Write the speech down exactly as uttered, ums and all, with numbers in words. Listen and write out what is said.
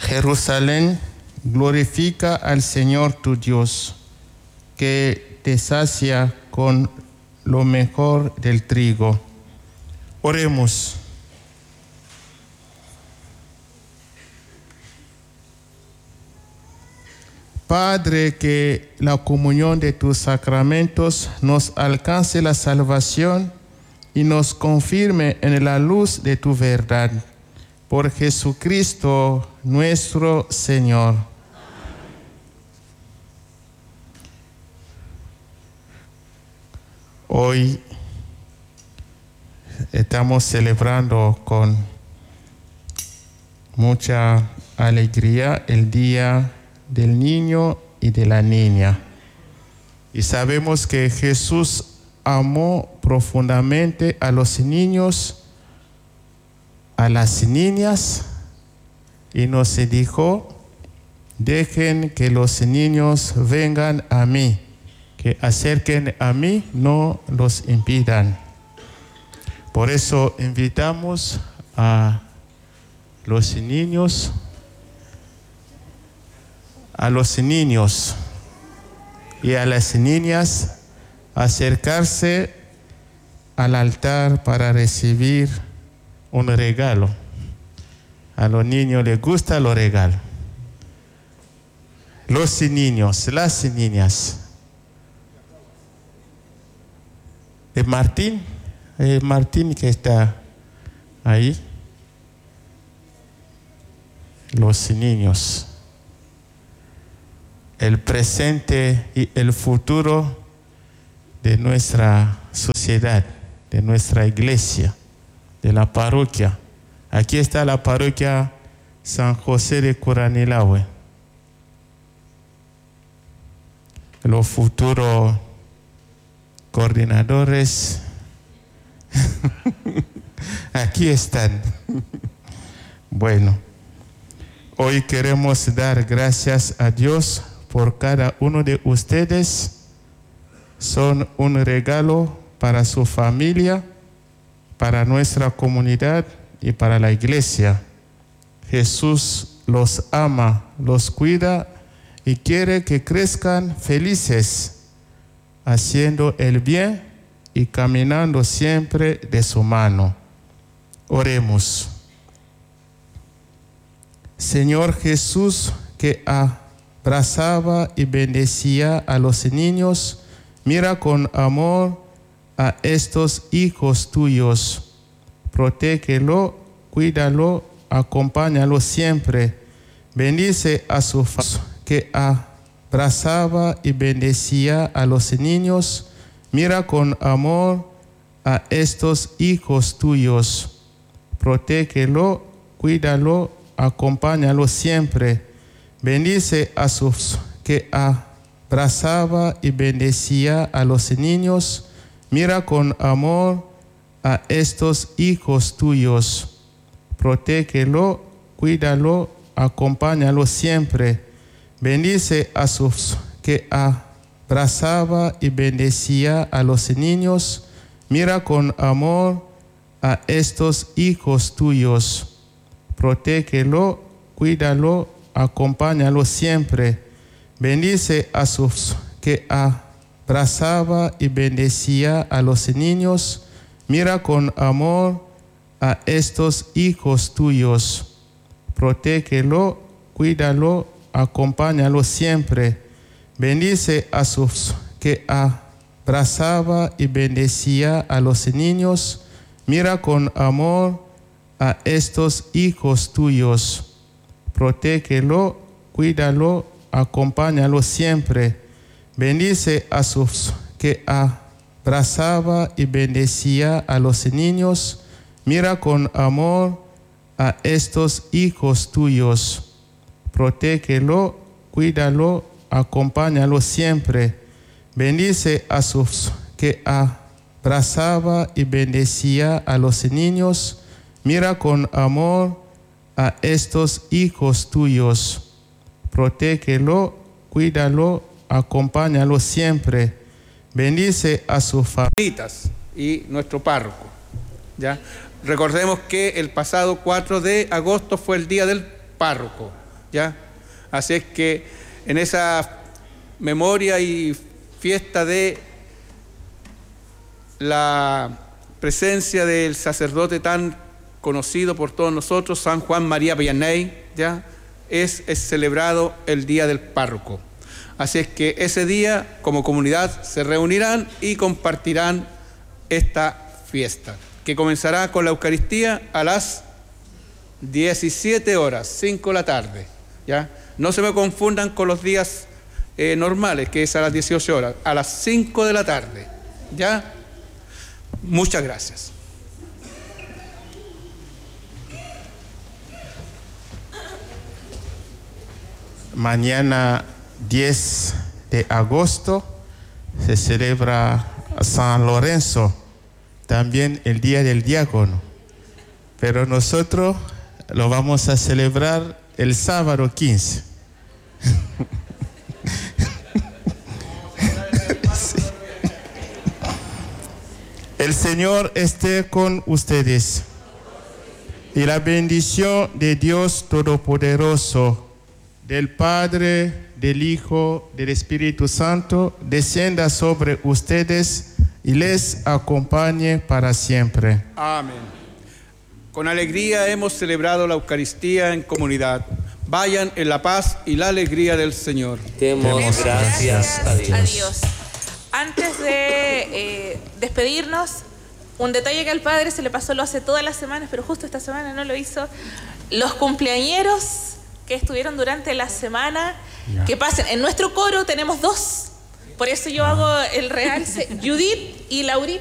Jerusalén, glorifica al Señor tu Dios, que te sacia con lo mejor del trigo. Oremos. Padre, que la comunión de tus sacramentos nos alcance la salvación y nos confirme en la luz de tu verdad. Por Jesucristo nuestro Señor. Hoy estamos celebrando con mucha alegría el Día del Niño y de la Niña. Y sabemos que Jesús amó profundamente a los niños, a las niñas, y nos dijo: dejen que los niños vengan a mí, que acerquen a mí, no los impidan. Por eso invitamos a los niños, a los niños y a las niñas a acercarse al altar para recibir un regalo. A los niños les gusta los regalos. Los niños, las niñas. ¿Es Martín? ¿Es Martín que está ahí? Los niños. El presente y el futuro de nuestra sociedad, de nuestra iglesia, de la parroquia. Aquí está la parroquia San José de Curanilahue. Los futuros coordinadores aquí están. Bueno, hoy queremos dar gracias a Dios por cada uno de ustedes. Son un regalo para su familia, para nuestra comunidad y para la iglesia. Jesús los ama, los cuida y quiere que crezcan felices, haciendo el bien y caminando siempre de su mano. Oremos. Señor Jesús, que abrazaba y bendecía a los niños, mira con amor a estos hijos tuyos. Protégelo, cuídalo, acompáñalo siempre. Bendice a su familia, que abrazaba y bendecía a los niños. Mira con amor a estos hijos tuyos. Protégelo, cuídalo, acompáñalo siempre. Bendice a su familia, que abrazaba y bendecía a los niños. Mira con amor a estos hijos tuyos. Protégelo, cuídalo, acompáñalo siempre. Bendice a su familia, que abrazaba y bendecía a los niños. Mira con amor a estos hijos tuyos. Protégelo, cuídalo, acompáñalo siempre. Bendice a su familia, que abrazaba y bendecía a los niños. Mira con amor a estos hijos tuyos. Protégelo, cuídalo, acompáñalo siempre. Bendice a su familia, que abrazaba y bendecía a los niños. Mira con amor a estos hijos tuyos. Protégelo, cuídalo, acompáñalo siempre. Bendice a su familia, que abrazaba y bendecía a los niños. Mira con amor a estos hijos tuyos. Protégelo, cuídalo, acompáñalo siempre. Bendice a su familia, que abrazaba y bendecía a los niños. Mira con amor a estos hijos tuyos. Protégelo, cuídalo, acompáñalo siempre. Bendice a sus familias. Y nuestro párroco. ¿Ya? Recordemos que el pasado cuatro de agosto fue el día del párroco. ¿ya? Así es que en esa memoria y fiesta de la presencia del sacerdote tan conocido por todos nosotros, San Juan María Vianney, ¿ya? Es, es celebrado el Día del Párroco. Así es que ese día, como comunidad, se reunirán y compartirán esta fiesta, que comenzará con la Eucaristía a las diecisiete horas, cinco de la tarde, ¿ya? No se me confundan con los días eh, normales, que es a las dieciocho horas, a las cinco de la tarde, ¿ya? Muchas gracias. Mañana diez de agosto se celebra San Lorenzo, también el Día del Diácono, pero nosotros lo vamos a celebrar el sábado quince. Sí. El Señor esté con ustedes y la bendición de Dios Todopoderoso, del Padre, del Hijo, del Espíritu Santo, descienda sobre ustedes y les acompañe para siempre. Amén. Con alegría hemos celebrado la Eucaristía en comunidad. Vayan en la paz y la alegría del Señor. Demos gracias a Dios. a Dios. Antes de eh, despedirnos, un detalle que al Padre se le pasó, lo hace todas las semanas, pero justo esta semana no lo hizo. Los cumpleañeros que estuvieron durante la semana, yeah. que pasen. En nuestro coro tenemos dos, por eso yo hago el realce, Judith y Laurita.